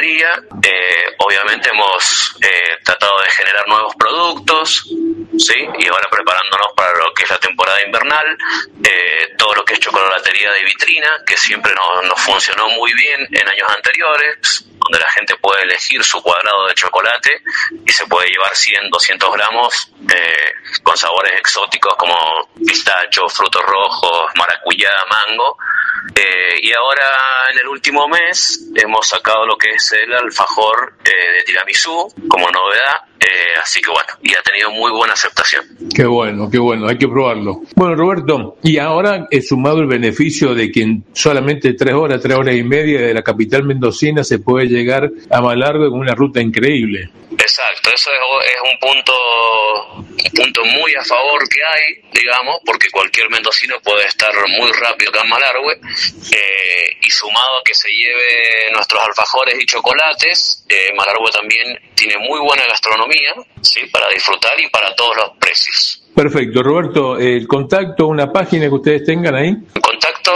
chocolatería. Obviamente hemos tratado de generar nuevos productos, ¿sí? Y ahora preparándonos para lo que es la temporada invernal, todo lo que es chocolatería de vitrina, que siempre nos funcionó muy bien en años anteriores, donde la gente puede elegir su cuadrado de chocolate y se puede llevar 100, 200 gramos con sabores exóticos como pistacho, frutos rojos, maracuyá, mango. Y ahora en el último mes hemos sacado lo que es el alfajor de tiramisú como novedad, así que bueno, y ha tenido muy buena aceptación. Qué bueno, hay que probarlo. Bueno, Roberto, y ahora he sumado el beneficio de que en solamente 3 horas y media de la capital mendocina se puede llegar a Malargüe con una ruta increíble. Exacto, eso es un punto muy a favor que hay, digamos, porque cualquier mendocino puede estar muy rápido acá en Malargüe, y sumado a que se lleve nuestros alfajores y chocolates, Malargüe también tiene muy buena gastronomía, ¿sí? Para disfrutar y para todos los precios. Perfecto, Roberto, el contacto, una página que ustedes tengan ahí. Contacto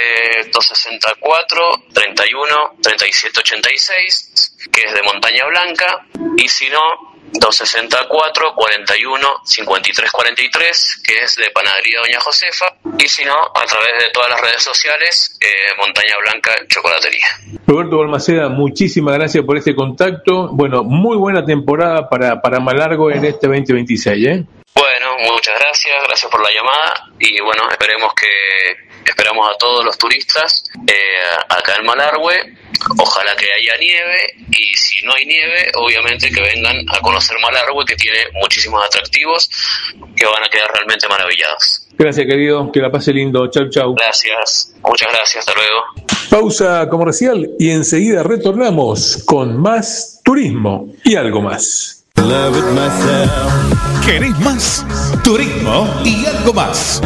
264 31 37 86, que es de Montaña Blanca, y si no, 264 41 53 43, que es de Panadería Doña Josefa, y si no, a través de todas las redes sociales, Montaña Blanca Chocolatería. Roberto Balmaceda, muchísimas gracias por este contacto. Bueno, muy buena temporada para Malargüe en este 2026, ¿eh? Bueno, muchas gracias por la llamada, y bueno, esperamos a todos los turistas acá en Malargüe. Ojalá que haya nieve, y si no hay nieve, obviamente que vengan a conocer Malargüe, que tiene muchísimos atractivos que van a quedar realmente maravillados. Gracias, querido, que la pase lindo. Chau. Gracias, muchas gracias, hasta luego. Pausa comercial y enseguida retornamos con más turismo y algo más. ¿Querés más? Turismo y algo más.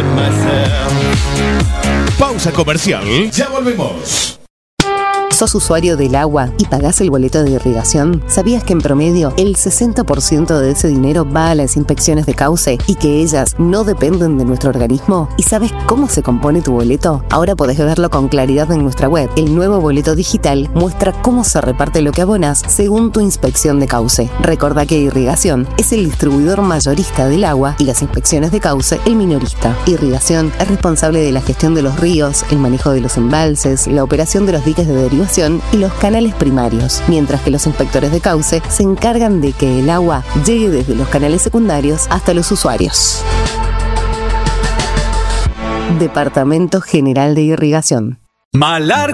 Pausa comercial. Ya volvemos. ¿Sos usuario del agua y pagás el boleto de irrigación? ¿Sabías que en promedio el 60% de ese dinero va a las inspecciones de cauce y que ellas no dependen de nuestro organismo? ¿Y sabes cómo se compone tu boleto? Ahora podés verlo con claridad en nuestra web. El nuevo boleto digital muestra cómo se reparte lo que abonás según tu inspección de cauce. Recordá que Irrigación es el distribuidor mayorista del agua y las inspecciones de cauce el minorista. Irrigación es responsable de la gestión de los ríos, el manejo de los embalses, la operación de los diques de derivación y los canales primarios, mientras que los inspectores de cauce se encargan de que el agua llegue desde los canales secundarios hasta los usuarios. Departamento General de Irrigación. Malargüe